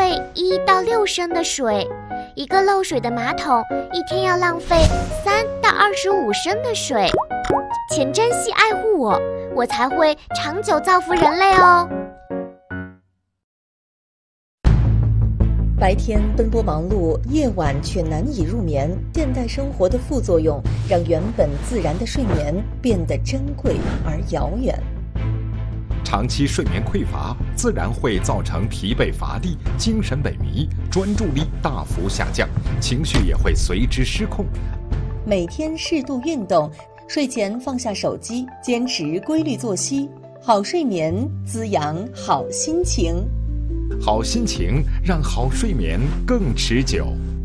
费1到6升的水，一个漏水的马桶一天要浪费3到25升的水。请珍惜爱护我，我才会长久造福人类哦。 白天奔波忙碌，夜晚却难以入眠。现代生活的副作用，让原本自然的睡眠变得珍贵而遥远。 长期睡眠匮乏，自然会造成疲惫乏力、精神萎靡、专注力大幅下降，情绪也会随之失控。 每天适度运动，睡前放下手机，坚持规律作息，好睡眠滋养好心情。 好心情让好睡眠更持久。